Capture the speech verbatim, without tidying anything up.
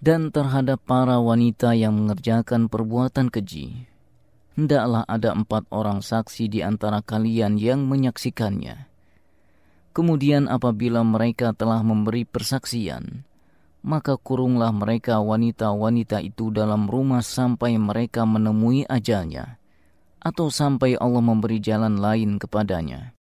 Dan terhadap para wanita yang mengerjakan perbuatan keji, hendaklah ada empat orang saksi di antara kalian yang menyaksikannya. Kemudian apabila mereka telah memberi persaksian, maka kurunglah mereka wanita-wanita itu dalam rumah sampai mereka menemui ajalnya, atau sampai Allah memberi jalan lain kepadanya.